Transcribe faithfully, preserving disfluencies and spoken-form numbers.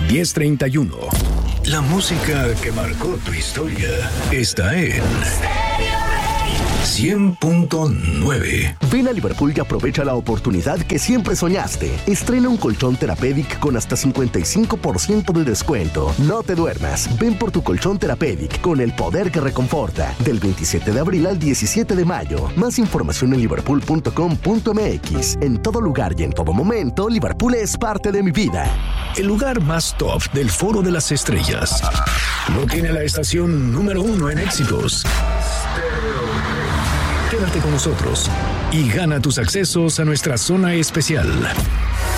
diez treinta y uno. La música que marcó tu historia está en cien punto nueve. Ven a Liverpool y aprovecha la oportunidad que siempre soñaste. Estrena un colchón Therapeutic con hasta cincuenta y cinco por ciento de descuento. No te duermas. Ven por tu colchón Therapeutic con el poder que reconforta. Del veintisiete de abril al diecisiete de mayo. Más información en liverpool punto com punto m x. En todo lugar y en todo momento, Liverpool es parte de mi vida. El lugar más top del Foro de las Estrellas no tiene la estación número uno en éxitos. Quédate con nosotros y gana tus accesos a nuestra zona especial.